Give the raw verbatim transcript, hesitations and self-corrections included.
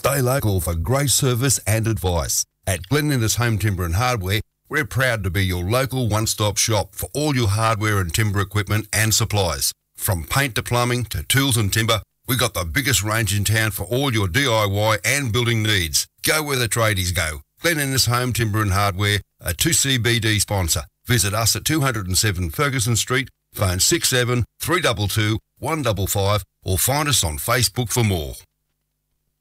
Stay local for great service and advice. At Glen Innes Home Timber and Hardware, we're proud to be your local one-stop shop for all your hardware and timber equipment and supplies. From paint to plumbing to tools and timber, we've got the biggest range in town for all your D I Y and building needs. Go where the tradies go. Glen Innes Home Timber and Hardware, a two C B D sponsor. Visit us at two oh seven Ferguson Street, phone six seven three two two one five five or find us on Facebook for more.